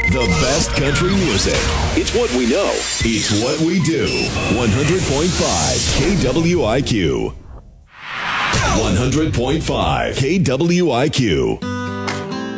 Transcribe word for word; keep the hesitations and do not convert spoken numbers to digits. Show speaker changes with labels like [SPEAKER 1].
[SPEAKER 1] The best country music.
[SPEAKER 2] It's what we know.
[SPEAKER 1] It's what we do. one hundred point five K W I Q. one hundred point five K W I Q.